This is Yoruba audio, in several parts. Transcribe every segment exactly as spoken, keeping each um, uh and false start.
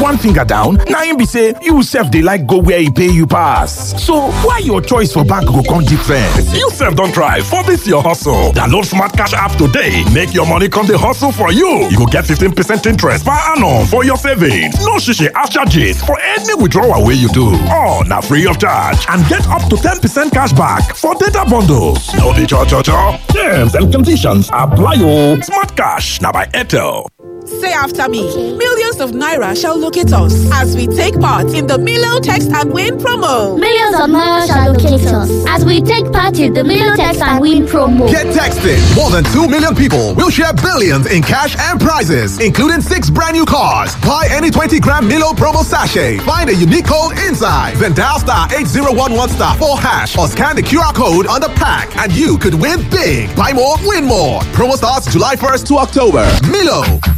one finger down, na im be say you sef dey like go where e pay you pass. So why your choice for bank go come different? You sef don try for this your hustle. Download Smart Cash app today, make your money come dey hustle for you. You go get fifteen percent interest per annum for your savings. No shishi ash charges for any withdrawal wey you do. All na free of charge and get up to ten percent cash back for data bundles. No be cho cho cho. Terms and conditions apply o. Smart Cash na by Airtel. Say after me. Okay. Millions of Naira shall locate us as we take part in the Milo Text and Win promo. Millions of Naira shall locate us as we take part in the Milo Text and Win promo. Get texted. More than two million people will share billions in cash and prizes, including six brand new cars. Buy any twenty gram Milo promo sachet. Find a unique code inside. Then dial star eight zero one one star four hash or scan the Q R code on the pack and you could win big. Buy more, win more. Promo starts July first to October. Milo.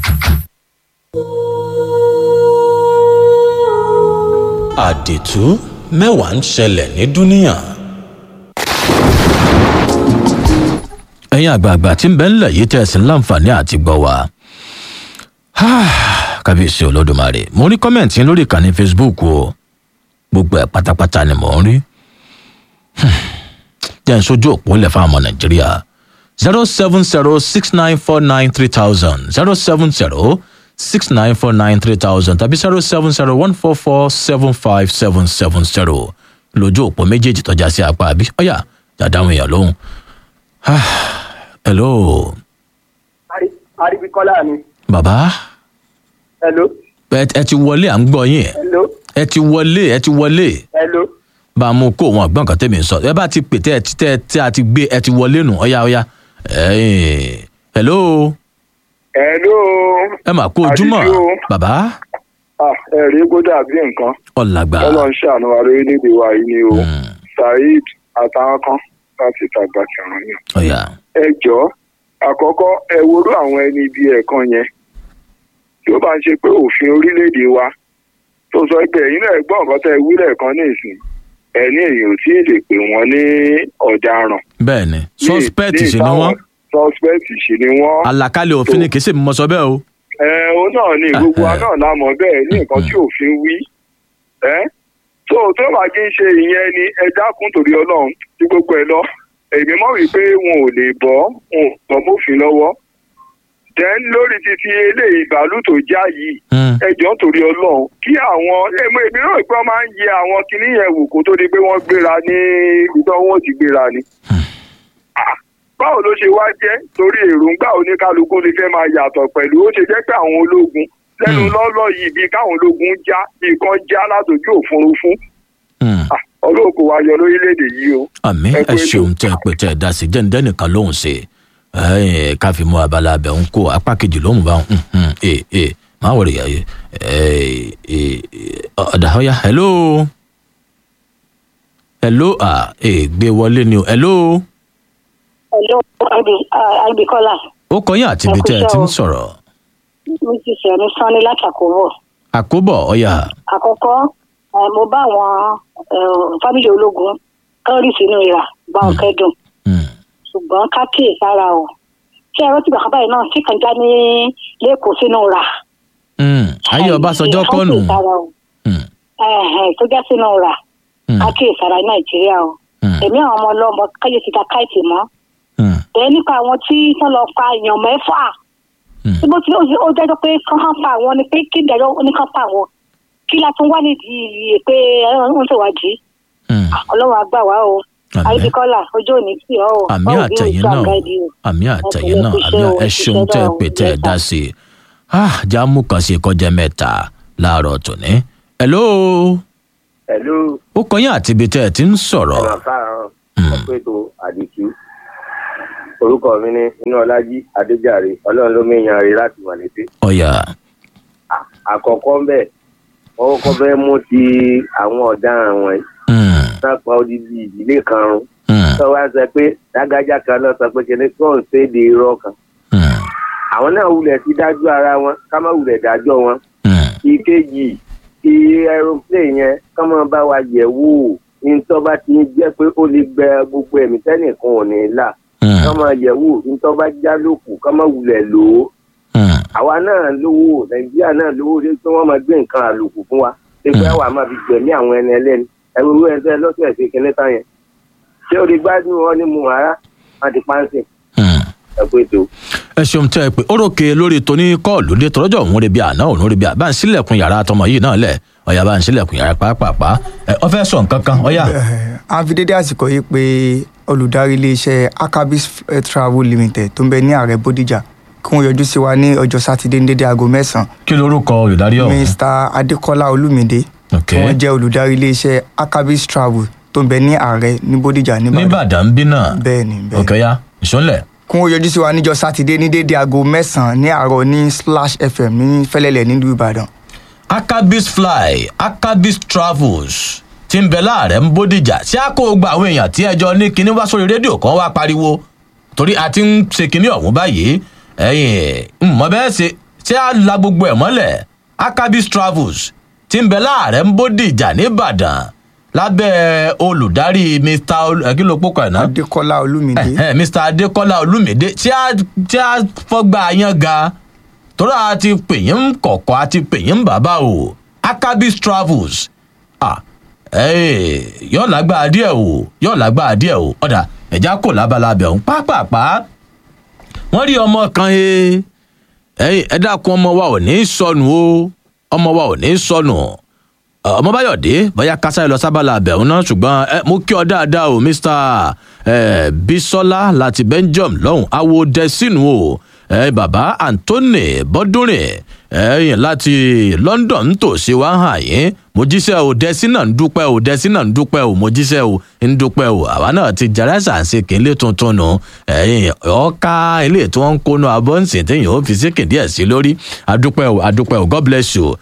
Àdìtú mẹ́wàá ń ṣẹlẹ̀ ní dúníà. Ẹ̀yin àgbààgbà tí ń bẹ ńlẹ̀ yìí tẹ̀sí láǹfààní àti gbọ́ wa. Kábíyèsí Olódùmarè, mo rí kọ́mẹ̀ntì lórí ìkànnì Facebook o. Gbogbo ẹ̀ pátápátá ni mò ń rí. Jẹ́ ń sójú òpó lẹ̀ fáwọn ọmọ Nàìjíríà. zero seven zero six nine four nine three thousand zero seven zero six nine four nine three thousand tàbí zero seven zero one four four seven five seven seven zero lójú òpó méjèèjì tọ́já sí apá àbí ọ̀yà dáadáa èèyàn lóhùn. Hello. Aribikola ni. Bàbá. Hello. ẹ ti wọlé à ń gbọ́ yín. Hello. ẹ ti wọlé ẹ ti wọlé. Hello. Bá a mú kó wọn gbọ́n kan tẹ́mi sọ ẹ bá ti pè tẹ́ ẹ ti tẹ́ tí a ti gbé ẹ ti wọlé nù ọ̀yà ọ̀yà. Hello. Hello. Ẹ mà kú ojúmọ́ bàbá. Ẹ̀rí gbọ́dọ̀ àbí nǹkan. Ọ̀làgbà. Ọlọ́run ṣàánú wa lórílẹ̀-èdè wa yìí ni o. Saheed àtàwọn kan láti tàgbà kẹrùn yàn. Ọ̀yà. Ẹ jọ̀ọ́ àkọ́kọ́ ẹ worú àwọn ẹni ibi ẹ̀kan yẹn. Tí ó bá ń ṣe pé òfin orílẹ̀-èdè wa tó sọ pé ẹ̀yin náà gbọ́ nǹkan tẹ́ ẹ wí lẹ́ẹ̀kan ní ìsìn. Ẹni èèyàn ò tí ì lè pè wọ́n ní ọ̀daràn. Bẹ́ẹ̀ni suspect sì ni wọ́n. Suspect sì ni wọ́n. Àlàkalẹ̀ òfin ni kì í ṣe mọ sọ bẹ́ẹ̀ o. Ẹ o náà ni gbogbo wa náà la mọ̀ bẹ́ẹ̀ ní nǹkan tí òfin wí. Ẹ tó tó bá kí n ṣe ìyẹn ni ẹ dákun torí Ọlọ́run tí gbogbo ẹ lọ. Èmi mọ̀ wípé wọn ò lè bọ́ wọn ò bọ́ mófin lọ́wọ́. Then lórí títí eléyìí ìbálù tó já yìí. Ẹ jọ̀ọ́ torí Ọlọ́run kí àwọn èmi èmi rò pé wọ́n máa ń yẹ àwọn kinní yẹn wò kó tó di pé wọ́n gbéra ní ìtọ́ wọn ti gbéra ni. Báwo ló ṣe wá jẹ́ torí èròǹgbà oníkálukú lè fẹ́ máa yàtọ̀ pẹ̀lú ó ṣe jẹ́ pé àwọn ológun lẹ́nu lọ́lọ́ yìí bíi káwọn ológun já bíi kan já látòjú òfurufú. Olóòkú wa yọ lórílẹ̀‐èdè yìí o. Àmín ẹ ṣeun tẹ pé tẹ dá sí jẹ́ǹdẹ́ nìkan lóhùn ṣe ká fi mú abala abẹ ń kó apá kejì lóhùn bá ń máa wọlé yàyẹ ọ̀dà ọ̀yà hello hello gbé wọlé ni o hello. Hello, Aribikola. Ó kọ yín àti ibi tẹ́ ẹ ti ń sọ̀rọ̀. Mi ti sọ̀rọ̀ ní Sanni láti Àkóbọ̀. Àkóbọ̀ ọ̀yà. Àkọ́kọ́ mo bá àwọn fámìlì ológun kan rí sínú ìrà bá wọn kẹ́dùn. Ṣùgbọ́n ká kíyè sára o. Ṣé ẹ̀rọ tí bàbá yìí náà sì kàn já ní lẹ́kọ̀ọ́ sínú ìrà? Ayé Ọbásanjọ́ kọ́ nù. Tó já sínú ìrà. Ká kíyè sára Nàìjíríà o. Èmi àwọn ọmọ ọlọ́mọ káyé ti ta káìtì mọ́. Bẹ́ẹ̀ nípa àwọn tí wọ́n lọ pa èèyàn mẹ́fà. Tí mo ti ó jẹ́jọ́ pé kán hàn pa àwọn ni pé kí ìdájọ́ oníkan pa àwọn. Kí la tún wá nídìí pé wọ́n ṣèwádìí. Ọlọ́run á gbà wá o. Aribikola ojú òní sí ọ o. Àmì àtẹ̀yìn náà àmì àtẹ̀yìn náà àmì ẹ ṣeun tẹ́ ẹ pé tẹ́ ẹ dá sí i. Jáàmù kan ṣe kọjá mẹ́ta láàárọ̀ tòní. Hello. Hello. Ó kọ yín àti ibi tẹ́ ẹ ti ń sọ̀rọ̀. Ẹ̀rọ káàárọ̀ ọ̀pẹ̀tò àdìtú. Orúkọ mi ni Inúọlájí Adéjàre. Ọlọ́run ló mẹ́yàn rí láti wà létí. Ọ̀yà. Àkọ́kọ́ ń bẹ̀, wọ́n kọ́ fẹ́ mú ti àwọn ọ̀daràn wọ̀nyí. Náà pa odidi ìdílé kan run. Sọ wá sọ pé dágájá kan náà sọ pé kìnìún kò ń séde irọ́ kan. Àwọn náà wulẹ̀ sí dájú ara wọn, ká má wulẹ̀ dájọ́ wọn. Ìkejì ti aeroplane yẹn ká máa bá wa yẹ̀ wò nítorí bá ti jẹ́ pé ó lè gbẹ gbogbo ẹ̀mí tẹ́nìkan ò ní là ká máa yẹ̀ wò nítorí bá já lókù ká máa wulẹ̀ lò ó. àwa náà lówó nàìjíríà náà lówó ṣé pé wọ́n máa gbé nǹkan àlòkù fún wa ṣé pé àwa máa fi gbẹ̀mí àwọn ẹni ẹlẹ́ni ẹ̀rù owó ẹ̀ńtẹ́ lọ́sẹ̀ ṣe kínní tán yẹn ṣé o lè gbádùn wọn ní mu ara wọn ti pánsìn ẹ pé tó. ẹ ṣeun tẹ ẹ pé ó ròkè lórí tóní kọ́ọ̀lù dé tọ́jọ́ òun rebi àná òun rebi àbá ń sílẹ̀kùn yàrá tọmọ yìí náà lẹ̀ ọ̀yà bá ń sílẹ̀kùn yàrá pàápàá ẹ ọ fẹ́ sọ nǹkan kan ọ̀yà. a fi dédé àsìkò yìí pé olùdarí iléeṣẹ́ akabis travel limited tó ń bẹ ní ààrẹ bódìjà kí wọ́n yọjú sí wa ní ọjọ́ sátidé ní dédé aago mẹ́sàn-án. kí lorúkọ olùdarí ọ̀hún. mr adékọ́lá olúmídé tí wọ́n jẹ́ olùdarí iléeṣẹ́ akabis travel tó ń bẹ ní ààrẹ ní bódìjà ní Ìbàdàn bí náà. bẹ́ẹ̀ ni bẹ́ẹ̀ ni. òkè ya ìṣọlẹ̀. kí wọ́n yọjú sí wa níjọ́ sátidé ní dédé aago mẹ́sàn-án ní àárọ̀ ní slash fm ní fẹ́lẹ́lẹ̀ nílùú ìbàdàn. akabis fly akabis travels tí ń bẹ láàrẹ ń bódìjà tí a kó gba àwọn èèyàn tí ẹjọ ní kinní wá sórí rédíò kan wá pariwo torí a ti ń ṣe kinní ọ̀hún báyìí ẹ̀yìn mọ̀ bẹ́ẹ̀ ṣe tí a la gbogbo ẹ̀ mọ́lẹ̀ akabis travels tí ń bẹ láàrẹ ń bódìjà nìbàdàn lábẹ́ olùdarí mr ẹ̀kílópókò ẹ̀ náà adékọ́lá olúmídé. mr adékọ́lá olúmídé tí a tí a fọ́gbà yán ga torí a ti pè yín kọ̀kọ́ a ti pè yín bàbá o akabis travels ah yóò lágbára díẹ̀ o yóò lágbára díẹ̀ o ọ̀dà ẹ̀já kò lábalábẹ̀ ọ̀hún pápápá wọ́n rí ọmọ kan he ẹ dákun ọmọ wa ò ní sọnù o ọmọ wa ò ní sọnù ọmọ báyọ̀dé bóyá kásáré lọ sábàlá abẹ̀hún náà ṣùgbọ́n mo kí ọ dáadáa o mr bisola láti belgium lọ́hùn awo dẹ́sínù o bàbá anthony bọ́dúnrin ẹ̀yìn láti london tó ṣe wá hàn yín mo jíṣẹ́ o dẹ́sínà ń dúpẹ́ o dẹ́sínà ń dúpẹ́ o mo jíṣẹ́ o ń dúpẹ́ o àwa náà ti jẹ́rẹ́sà ṣe kínlé tuntun nù ẹ̀yìn ọ̀ọ́ká ilé tí wọ́n ń kónú abọ́ǹsì téèyàn ó fi sékìn díẹ̀ sí lórí adúpẹ́ o adúpẹ́ o god bless you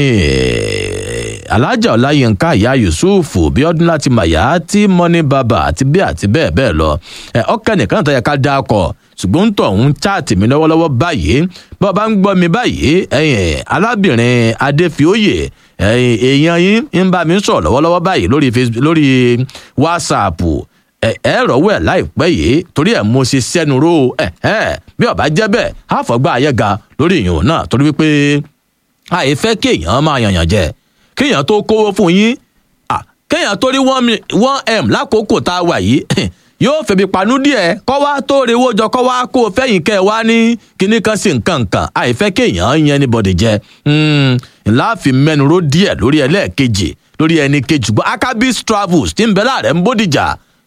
ẹ̀yìn alájà ọláyínká ìyá yusuf bíọ́dún láti màyà tí mọ́ní bàbà àti bí àti bẹ́ẹ̀ bẹ́ẹ̀ lọ ọ̀kẹ́ nìkan tó yẹ ká dá ọkọ̀ ṣùgbọ́n ń tọ̀ ń chaàtì mi lọ́wọ́lọ́wọ́ báyìí bọ́ bá ń gbọ́ mi báyìí ẹ̀yìn alábìnrin adéfioyè ẹ̀yìn èèyàn yín ń bá mi sọ̀rọ̀ lọ́wọ́lọ́wọ́ báyìí lórí facebook lórí whatsapp ẹ ẹ rọwọ́ ẹ̀ láìpẹ́ yìí torí ẹ̀ mo ṣe sẹ́nu ró ẹ̀ ẹ̀ bí ọ̀bá jẹ́ bẹ́ẹ̀ àfọ̀gbà ayẹ́ga lórí ìyún náà torí wípé àìfẹ́ kéèyàn máa yànyàn jẹ kéèyàn tó kówó fún yín kéèyàn tó rí one m lákòókò tá a wà yìí yóò fẹ̀bi panú díẹ̀ kọ́ wá tó rewó jọ kọ́ wá kó fẹ́yìn kẹ́ ẹ wá ní kinní kan sí nǹkan kan àìfẹ́ kéèyàn yẹn anybody jẹ láàfin mẹ́nuró díẹ̀ lórí ẹlẹ́ẹ̀kejì lórí ẹni kejì gbọ́ akabis travels tí ń bẹ láàrẹ̀ ń bódìjà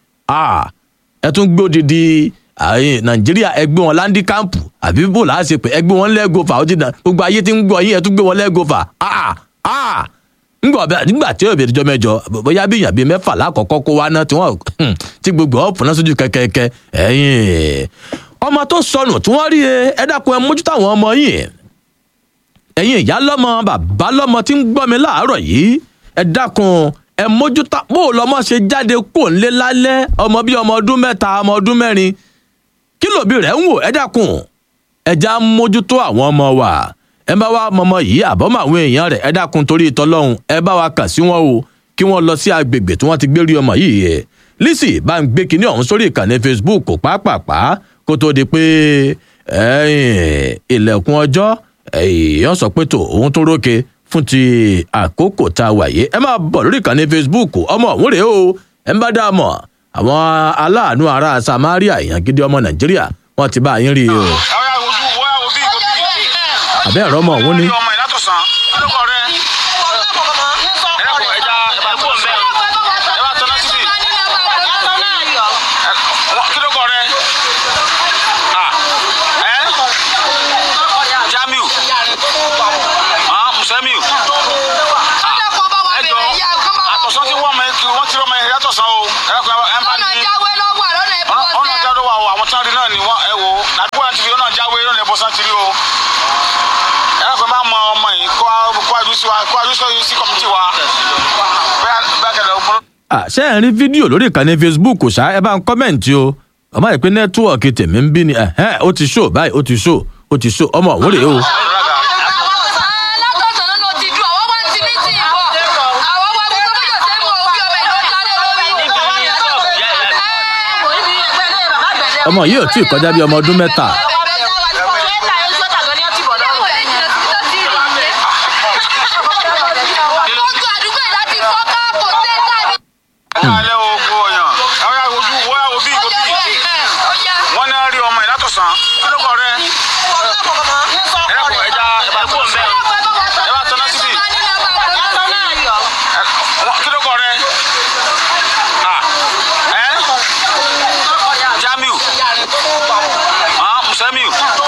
ẹ tún gbé odidi nàìjíríà ẹgbẹ́ wọn láńdí kámpù àbí bò láti pé ẹgbẹ́ wọn lẹ́gọ́fà ó jìnnà gbogbo ayé tí ń gbọ́ yín ẹ tún gbé wọn lẹ́gọ́fà nígbà tí yóò bẹ̀rẹ̀ jọ mẹ́jọ bóyá bí èèyàn bíi mẹ́fà lákọ̀ọ́kọ́ kó wá náà tí wọ́n ti gbogbo ọ̀pọ̀ náà sójú kẹ́kẹ́kẹ́ ẹ̀yìn ọmọ tó sọnù tí wọ́n rí ẹ dákun ẹ mójútó àwọn ọmọ yìí ẹ̀yin ìyá lọ́mọ bàbá lọ́mọ tí ń gbọ́ mi láàárọ̀ yìí ẹ dákun ẹ mójútó bó lọ́mọ ṣe jáde kó ńlé lálẹ́ ọmọ bíi ọmọ ọdún mẹ́ta ọmọ ọdún mẹ́rin kí lòbí rẹ̀ ń wò ẹ dákun ẹ já mójútó àwọn ọmọ wa ẹ bá wa mọmọ yìí àbọ̀mọ̀ àwọn èèyàn rẹ̀ ẹ dákun torí ìtọ́lọ́hún ẹ bá wa kàn sí wọn o kí wọ́n lọ sí agbègbè tí wọ́n ti gbé rí ọmọ yìí yẹ Lizzy bá ń gbé kinní ọ̀hún sórí ìkànnì Facebook pàápàá kó tó di pé ilẹ̀kùn ọjọ́ èèyàn sọ pé tó òun tó rókè fún ti àkókò tá a wà yìí ẹ máa bọ̀ lórí ìkànnì Facebook ọmọ ọ̀hún rèé o ẹ ń bá dá a mọ̀ àwọn aláàánú ará Samaria èèyàn gidi ọmọ Nàìjíríà wọ́n ti bá yín rí o. àbẹ́ ẹ̀rọ ọmọ ọ̀hún ni. ṣé ẹ rí fídíò lórí ìkànnì Facebook ṣá ẹ bá ń kọ́mẹ̀ntì o ọmọ yìí pé nẹ́tíwọ̀kì tèmi ń bí ni ó ti ṣó báyìí ó ti ṣó ó ti ṣó ọmọ òun rèé o. ọmọ yìí ò tí ì kọjá bí ọmọ ọdún mẹ́ta. alẹ́ ogbó ọ̀yàn ọ̀yà ojú wọ́n òbí òbí wọ́n náà rí ọmọ ìlàtọ̀sán kí ló kọ̀ rẹ ẹ̀rọ ẹja ẹ̀bà kúrò mbẹ́ ẹ̀bà tọ́ná síbí kí ló kọ̀ rẹ ẹ̀ Jamiu Musemiu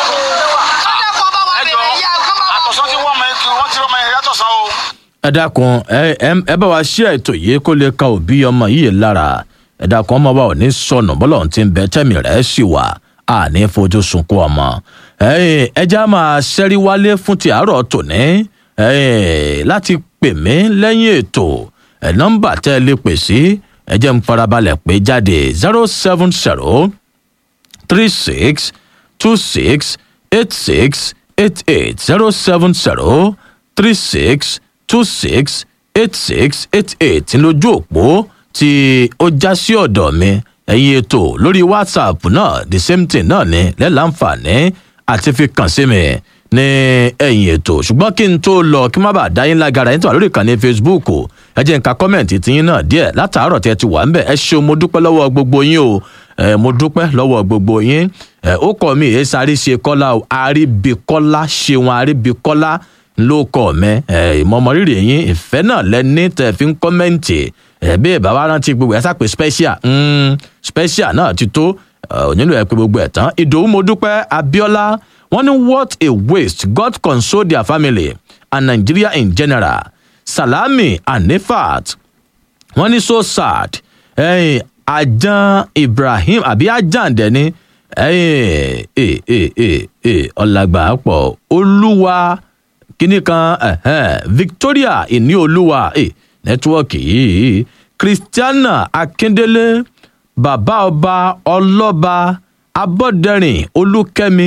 ẹjọ àtọ̀sán tí wọ́n ti rọ́mọ ìlàtọ̀sán o. ẹ dákun ẹ bá wa ṣí ètò yìí kó lè ka òbí ọmọ yìí lára ẹ dákun ọmọ wa ò ní sọnù bọ́lá ohun tí ń bẹ tẹ́mi rẹ̀ sì wà á ní fojú sunkún ọmọ ẹ já máa ṣẹ́rí wálé fún ti àárọ̀ tòní láti pè mí lẹ́yìn ètò nọ́mbà tẹ́ ẹ lè pè sí ẹ jẹ́ ń farabalẹ̀ pé jáde zero seven zero three six two six eight six eight eight zero seven zero three six two six eight six eight eight lójú òpó tí ó já sí ọ̀dọ̀ mi ẹ̀yin ètò lórí whatsapp náà the same thing náà ni lẹ́làǹfààní àti fi kàn sí mi ní ẹ̀yin ètò ṣùgbọ́n kí n tó lọ kí n má bàa dá yín lágara yín tó wà lórí ìkànnì facebook ẹ jẹ́ n ka kọ́mẹ̀ntì tiyín náà díẹ̀ látàárọ̀ tí ẹ ti wà ń bẹ̀ ẹ ṣeun mo dúpẹ́ lọ́wọ́ gbogbo yín o ẹ mo dúpẹ́ lọ́wọ́ gbogbo yín ẹ ó kọ́ mi èé sáré ṣe kọ́lá o àríbíkọ́lá ṣeun àríbíkọ́lá ló kọ́ mi ẹ ìmọ̀mọ́rírì yín ìfẹ́ náà lẹ́ni tẹ̀ fi ń kọ́mẹ̀ntì ẹ bí ẹ bá wá rántí gbogbo ẹ sá pé special special náà ti tó onílò ẹ pé gbogbo ẹ tán ìdòwú mo dúpẹ́ abiola wọ́n ní what a waste god console their family and nigeria in general salami anifat wọ́n ní so sad ẹ̀yìn ajan ibrahim àbí ajan dẹni ẹ̀yìn ọ̀làgbà pọ̀ olúwa kíní kan victoria ìní olúwa nẹ́tíwọ́ọ̀kì yìí christiana akíndélé bàbá ọba ọlọ́ba abọ́dẹ̀rìn olúkẹ́mi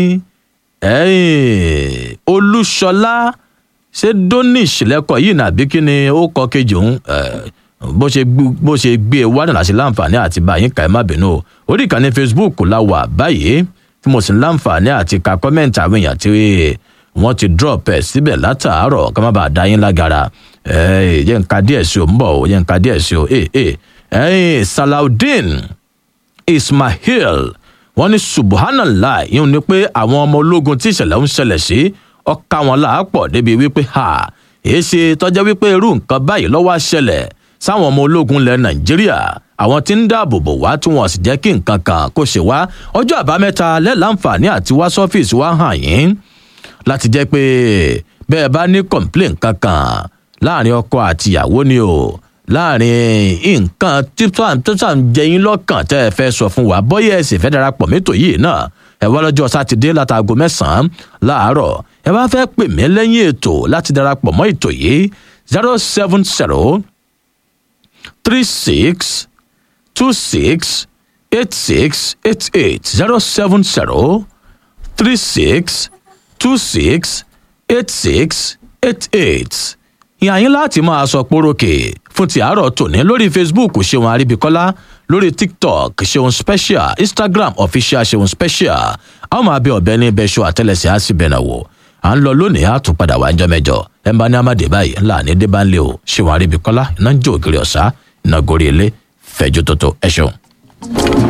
olúṣọlá ṣé donish lẹ́kọ̀ọ́ yìí nàbí kí ni ó kọ́ kejì òun bó ṣe gbé e wá náà láti láǹfààní àti báyìí ká ẹ má bínú o orí ìkànnì facebook la wà báyìí tí mo sì ń láǹfààní àti ka kọ́mẹ́ǹtì àwọn èèyàn tí wọ́n ti drop ẹ̀ síbẹ̀ látàárọ̀ ká má bàa dá yín lágara yẹn nǹka díẹ̀ sí o ń bọ̀ yẹn nǹka díẹ̀ sí o salaudeen ismail wọ́n ní subhanallah yìí ni pé àwọn ọmọ ológun tí ìṣẹ̀lẹ̀ ń ṣẹlẹ̀ sí ọkà wọn làápọ̀ débi wípé ha èé ṣe tọ́jọ́ wípé irú nǹkan báyìí lọ́wọ́ ṣẹlẹ̀ sáwọn ọmọ ológun ilẹ̀ nàìjíríà àwọn tí ń dáàbò bò wá tí wọ́n sì jẹ́ kí nǹkan kan kó ṣe wá ọjọ́ àbámẹ́ta lẹ́láǹfààní àti wá sọ́fíìsì wá hàn yín láti jẹ́ pé bẹ́ẹ̀ bá ní complain kankan láàrin ọkọ àtìyàwó ni o láàrin nǹkan tó sàn jẹ yín lọ́kàn tẹ́ ẹ fẹ́ sọ fún wa bọ́yá ẹ sì fẹ́ darapọ̀ mẹ́tò yìí náà ẹ wá lọ́jọ́ sátidé látago mẹ́sàn-án láàárọ̀ ẹ bá fẹ́ pè mí lẹ́yìn ètò láti darapọ̀ mọ́ ètò yìí zero seven zero three six two six eight six eight eight zero seven zero three six two six eight six eight eight ìyá yín láti máa sọ pórókè fún ti àárọ̀ tòní lórí facebook ṣeun àríbíkọ́lá lórí tiktok ṣeun special instagram official ṣeun special àwọn máa bẹ ọ̀bẹ ní bẹ́ṣọ àtẹlẹsẹ̀ á sì bẹ̀nà wò à ń lọ lónìí á tún padà wá ńjọ́ mẹ́jọ ẹ̀ ń bá ní amáde báyìí ńlá ní dé bá ń lé o ṣeun àríbíkọ́lá iná ń jó ògiri ọ̀sá iná gorí ilé fẹ̀jú tótó ẹ̀ ṣeun.